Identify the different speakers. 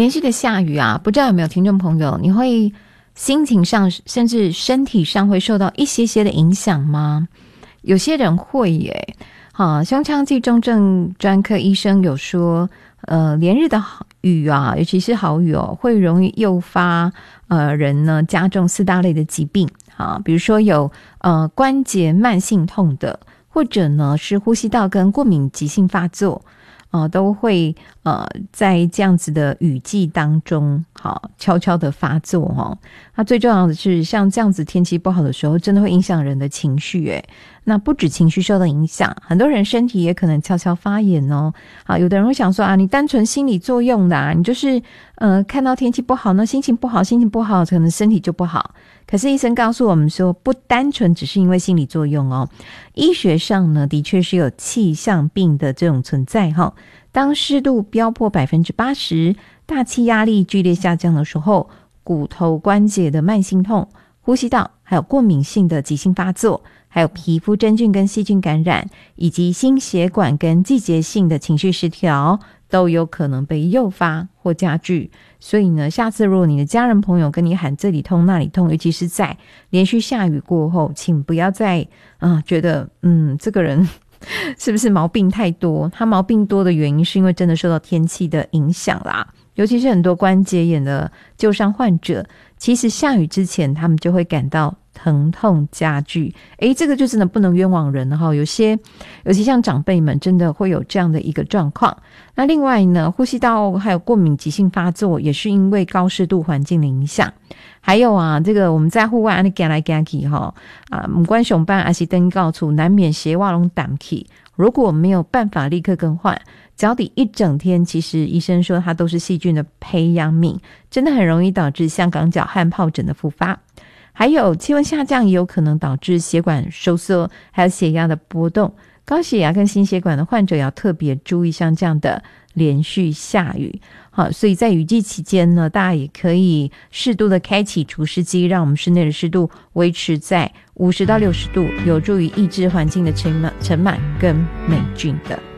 Speaker 1: 连续的下雨啊，不知道有没有听众朋友，你会心情上甚至身体上会受到一些些的影响吗？有些人会耶。胸腔暨重症专科医生有说，连日的雨啊，尤其是豪雨哦，会容易诱发人呢加重4大类的疾病啊，比如说有关节慢性痛的，或者呢是呼吸道跟过敏急性发作。都会在这样子的雨季当中悄悄的发作那最重要的是像这样子天气不好的时候，真的会影响人的情绪那不止情绪受到影响，很多人身体也可能悄悄发炎有的人会想说你单纯心理作用的你就是看到天气不好，那心情不好可能身体就不好。可是医生告诉我们说，不单纯只是因为心理作用医学上呢的确是有气象病的这种存在当湿度飙破 80%， 大气压力剧烈下降的时候，骨头关节的慢性痛、呼吸道还有过敏性的急性发作，还有皮肤真菌跟细菌感染，以及心血管跟季节性的情绪失调，都有可能被诱发或加剧。所以呢，下次如果你的家人朋友跟你喊这里痛那里痛，尤其是在连续下雨过后，请不要再觉得这个人是不是毛病太多。他毛病多的原因是因为真的受到天气的影响啦，尤其是很多关节炎的旧伤患者，其实下雨之前他们就会感到疼痛加剧。这个就真的不能冤枉人了尤其像长辈们真的会有这样的一个状况。那另外呢，呼吸道还有过敏急性发作也是因为高湿度环境的影响。还有这个我们在户外走来走去不管上班还是回到家，难免鞋袜都湿起。如果没有办法立刻更换，脚底一整天，其实医生说它都是细菌的培养皿，真的很容易导致香港脚和疱疹的复发。还有气温下降也有可能导致血管收缩，还有血压的波动。高血压跟心血管的患者要特别注意像这样的连续下雨。所以在雨季期间呢，大家也可以适度的开启除湿机，让我们室内的湿度维持在50到60度，有助于抑制环境的尘螨跟霉菌的。